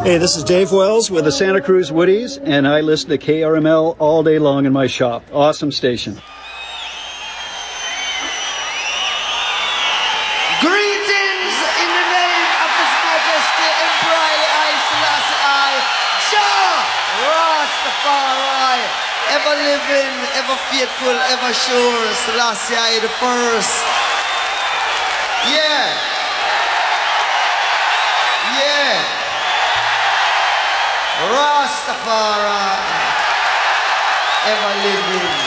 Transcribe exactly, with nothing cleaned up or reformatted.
Hey, this is Dave Wells with the Santa Cruz Woodies, and I listen to K R M L all day long in my shop. Awesome station. Greetings in the name of His Majesty Emperor Haile Selassie I, Jah Rastafari, ever living, ever faithful, ever sure, Selassie I the first. Yeah. Yeah. Rastafari, ever living.